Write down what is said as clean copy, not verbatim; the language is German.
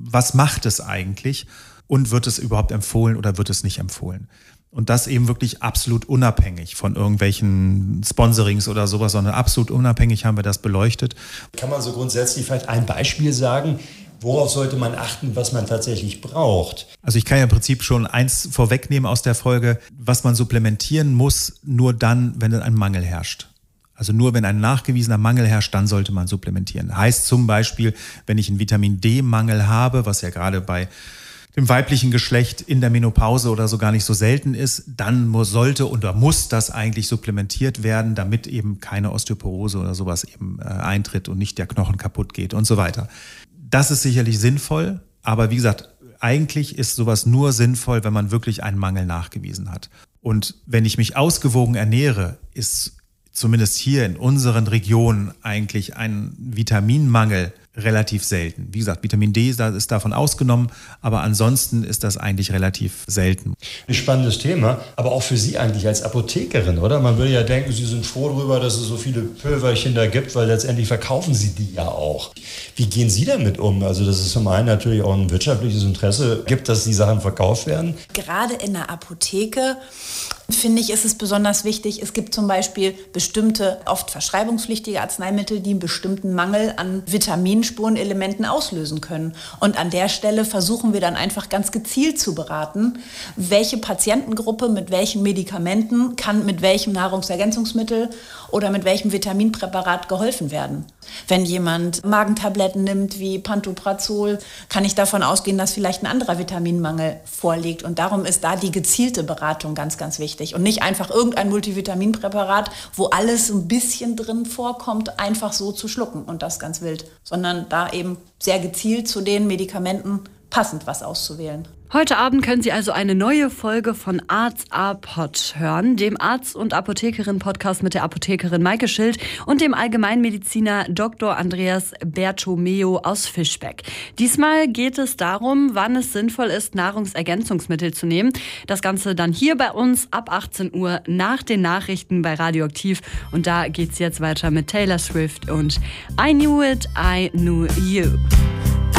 was macht es eigentlich und wird es überhaupt empfohlen oder wird es nicht empfohlen? Und das eben wirklich absolut unabhängig von irgendwelchen Sponsorings oder sowas, sondern absolut unabhängig haben wir das beleuchtet. Kann man so grundsätzlich vielleicht ein Beispiel sagen, worauf sollte man achten, was man tatsächlich braucht? Also ich kann ja im Prinzip schon eins vorwegnehmen aus der Folge, was man supplementieren muss, nur dann, wenn ein Mangel herrscht. Also nur wenn ein nachgewiesener Mangel herrscht, dann sollte man supplementieren. Heißt zum Beispiel, wenn ich einen Vitamin-D-Mangel habe, was ja gerade bei dem weiblichen Geschlecht in der Menopause oder so gar nicht so selten ist, dann sollte oder muss das eigentlich supplementiert werden, damit eben keine Osteoporose oder sowas eben eintritt und nicht der Knochen kaputt geht und so weiter. Das ist sicherlich sinnvoll, aber wie gesagt, eigentlich ist sowas nur sinnvoll, wenn man wirklich einen Mangel nachgewiesen hat. Und wenn ich mich ausgewogen ernähre, ist zumindest hier in unseren Regionen eigentlich ein Vitaminmangel relativ selten. Wie gesagt, Vitamin D ist davon ausgenommen, aber ansonsten ist das eigentlich relativ selten. Ein spannendes Thema, aber auch für Sie eigentlich als Apothekerin, oder? Man würde ja denken, Sie sind froh darüber, dass es so viele Pülverchen da gibt, weil letztendlich verkaufen Sie die ja auch. Wie gehen Sie damit um? Also dass es zum einen natürlich auch ein wirtschaftliches Interesse gibt, dass die Sachen verkauft werden. Gerade in der Apotheke finde ich, ist es besonders wichtig. Es gibt zum Beispiel bestimmte, oft verschreibungspflichtige Arzneimittel, die einen bestimmten Mangel an Vitaminspurenelementen auslösen können. Und an der Stelle versuchen wir dann einfach ganz gezielt zu beraten, welche Patientengruppe mit welchen Medikamenten kann mit welchem Nahrungsergänzungsmittel oder mit welchem Vitaminpräparat geholfen werden. Wenn jemand Magentabletten nimmt wie Pantoprazol, kann ich davon ausgehen, dass vielleicht ein anderer Vitaminmangel vorliegt. Und darum ist da die gezielte Beratung ganz, ganz wichtig. Und nicht einfach irgendein Multivitaminpräparat, wo alles ein bisschen drin vorkommt, einfach so zu schlucken und das ganz wild. Sondern da eben sehr gezielt zu den Medikamenten passend was auszuwählen. Heute Abend können Sie also eine neue Folge von Arzt A-Pod hören, dem Arzt- und Apothekerin-Podcast mit der Apothekerin Maike Schild und dem Allgemeinmediziner Dr. Andreas Bertomeo aus Fischbeck. Diesmal geht es darum, wann es sinnvoll ist, Nahrungsergänzungsmittel zu nehmen. Das Ganze dann hier bei uns ab 18 Uhr nach den Nachrichten bei Radioaktiv. Und da geht's jetzt weiter mit Taylor Swift und I Knew It, I Knew You.